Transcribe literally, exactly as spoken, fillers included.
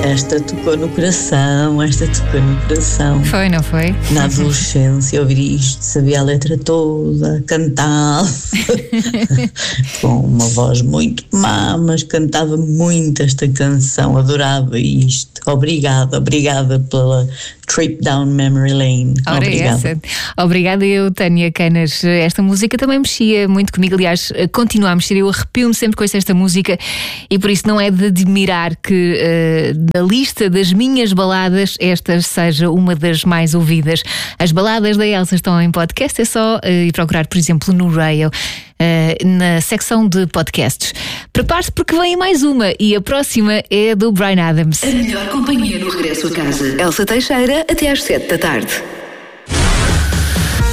Esta tocou no coração, esta tocou no coração. Foi, não foi? Na adolescência, ouvir isto, sabia a letra toda, cantava com uma voz muito má, mas cantava muito esta canção, adorava isto. Obrigada, obrigada pela trip down memory lane. Ora, obrigada. Essa. Obrigada eu, Tânia Canas. Esta música também mexia muito comigo, aliás, continua a mexer, eu arrepio-me sempre com esta música e por isso não é de admirar que uh, da lista das minhas baladas esta seja uma das mais ouvidas. As baladas da Elsa estão em podcast, é só uh, ir procurar, por exemplo, no Radio, uh, na secção de podcasts. Prepare-se porque vem mais uma e a próxima é do Bryan Adams. A melhor companhia no regresso a casa. Elsa Teixeira, até às sete da tarde.